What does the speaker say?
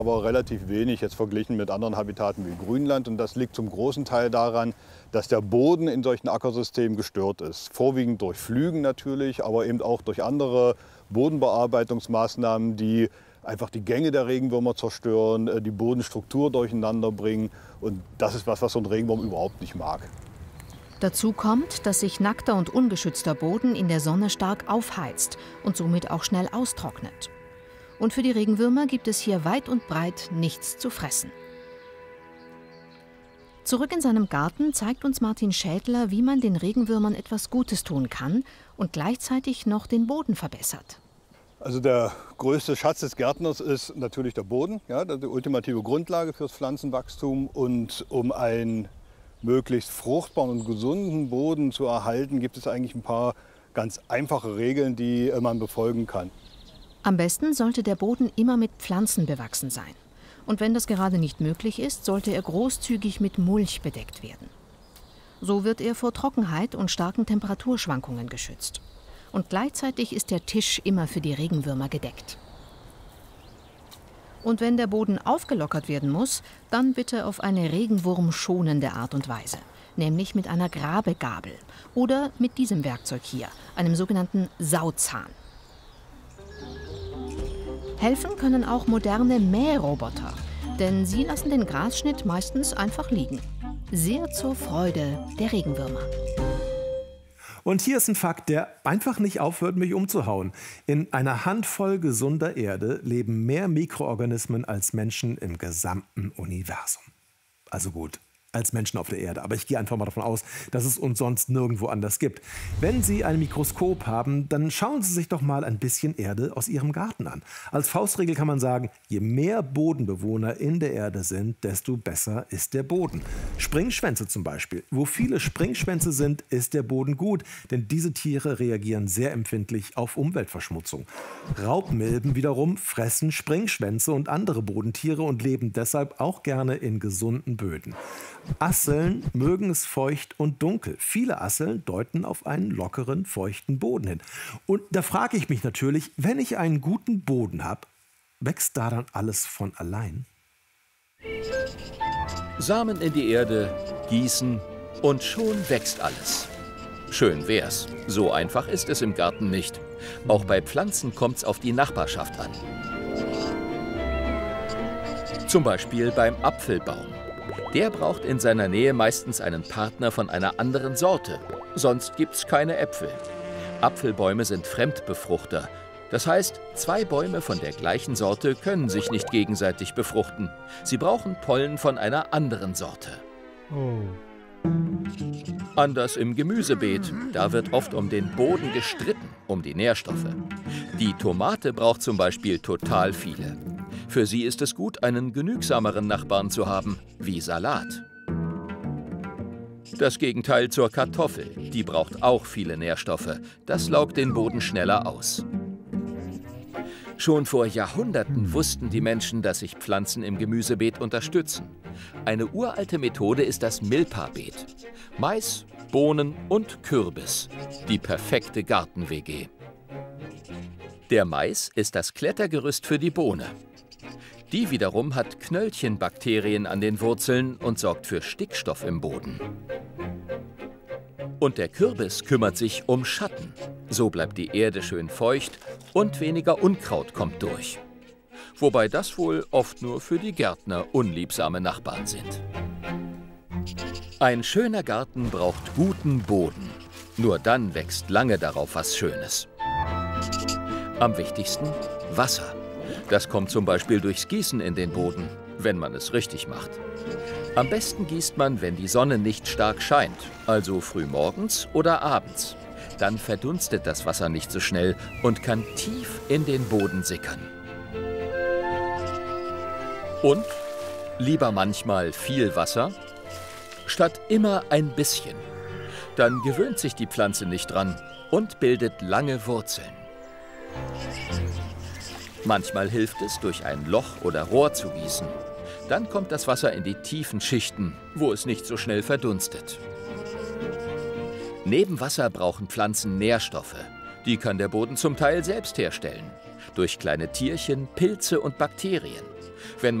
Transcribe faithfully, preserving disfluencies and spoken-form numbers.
Aber relativ wenig jetzt verglichen mit anderen Habitaten wie Grünland. Und das liegt zum großen Teil daran, dass der Boden in solchen Ackersystemen gestört ist. Vorwiegend durch Pflügen natürlich, aber eben auch durch andere Bodenbearbeitungsmaßnahmen, die einfach die Gänge der Regenwürmer zerstören, die Bodenstruktur durcheinander bringen. Und das ist was, was so ein Regenwurm überhaupt nicht mag. Dazu kommt, dass sich nackter und ungeschützter Boden in der Sonne stark aufheizt und somit auch schnell austrocknet. Und für die Regenwürmer gibt es hier weit und breit nichts zu fressen. Zurück in seinem Garten zeigt uns Martin Schädler, wie man den Regenwürmern etwas Gutes tun kann und gleichzeitig noch den Boden verbessert. Also der größte Schatz des Gärtners ist natürlich der Boden, ja, die ultimative Grundlage fürs Pflanzenwachstum. Und um einen möglichst fruchtbaren und gesunden Boden zu erhalten, gibt es eigentlich ein paar ganz einfache Regeln, die man befolgen kann. Am besten sollte der Boden immer mit Pflanzen bewachsen sein. Und wenn das gerade nicht möglich ist, sollte er großzügig mit Mulch bedeckt werden. So wird er vor Trockenheit und starken Temperaturschwankungen geschützt. Und gleichzeitig ist der Tisch immer für die Regenwürmer gedeckt. Und wenn der Boden aufgelockert werden muss, dann bitte auf eine regenwurmschonende Art und Weise. Nämlich mit einer Grabegabel oder mit diesem Werkzeug hier, einem sogenannten Sauzahn. Helfen können auch moderne Mähroboter, denn sie lassen den Grasschnitt meistens einfach liegen. Sehr zur Freude der Regenwürmer. Und hier ist ein Fakt, der einfach nicht aufhört, mich umzuhauen. In einer Handvoll gesunder Erde leben mehr Mikroorganismen als Menschen im gesamten Universum. Also gut, als Menschen auf der Erde. Aber ich gehe einfach mal davon aus, dass es uns sonst nirgendwo anders gibt. Wenn Sie ein Mikroskop haben, dann schauen Sie sich doch mal ein bisschen Erde aus Ihrem Garten an. Als Faustregel kann man sagen, je mehr Bodenbewohner in der Erde sind, desto besser ist der Boden. Springschwänze zum Beispiel. Wo viele Springschwänze sind, ist der Boden gut, denn diese Tiere reagieren sehr empfindlich auf Umweltverschmutzung. Raubmilben wiederum fressen Springschwänze und andere Bodentiere und leben deshalb auch gerne in gesunden Böden. Asseln mögen es feucht und dunkel. Viele Asseln deuten auf einen lockeren, feuchten Boden hin. Und da frage ich mich natürlich, wenn ich einen guten Boden habe, wächst da dann alles von allein? Samen in die Erde, gießen und schon wächst alles. Schön wär's. So einfach ist es im Garten nicht. Auch bei Pflanzen kommt's auf die Nachbarschaft an. Zum Beispiel beim Apfelbaum. Der braucht in seiner Nähe meistens einen Partner von einer anderen Sorte. Sonst gibt's keine Äpfel. Apfelbäume sind Fremdbefruchter. Das heißt, zwei Bäume von der gleichen Sorte können sich nicht gegenseitig befruchten. Sie brauchen Pollen von einer anderen Sorte. Oh. Anders im Gemüsebeet. Da wird oft um den Boden gestritten, um die Nährstoffe. Die Tomate braucht zum Beispiel total viele. Für sie ist es gut, einen genügsameren Nachbarn zu haben, wie Salat. Das Gegenteil zur Kartoffel. Die braucht auch viele Nährstoffe. Das laugt den Boden schneller aus. Schon vor Jahrhunderten wussten die Menschen, dass sich Pflanzen im Gemüsebeet unterstützen. Eine uralte Methode ist das Milpa-Beet. Mais, Bohnen und Kürbis. Die perfekte Garten-W G. Der Mais ist das Klettergerüst für die Bohne. Die wiederum hat Knöllchenbakterien an den Wurzeln und sorgt für Stickstoff im Boden. Und der Kürbis kümmert sich um Schatten. So bleibt die Erde schön feucht und weniger Unkraut kommt durch. Wobei das wohl oft nur für die Gärtner unliebsame Nachbarn sind. Ein schöner Garten braucht guten Boden. Nur dann wächst lange darauf was Schönes. Am wichtigsten Wasser. Das kommt zum Beispiel durchs Gießen in den Boden, wenn man es richtig macht. Am besten gießt man, wenn die Sonne nicht stark scheint, also früh morgens oder abends. Dann verdunstet das Wasser nicht so schnell und kann tief in den Boden sickern. Und lieber manchmal viel Wasser, statt immer ein bisschen. Dann gewöhnt sich die Pflanze nicht dran und bildet lange Wurzeln. Manchmal hilft es, durch ein Loch oder Rohr zu gießen. Dann kommt das Wasser in die tiefen Schichten, wo es nicht so schnell verdunstet. Neben Wasser brauchen Pflanzen Nährstoffe. Die kann der Boden zum Teil selbst herstellen. Durch kleine Tierchen, Pilze und Bakterien. Wenn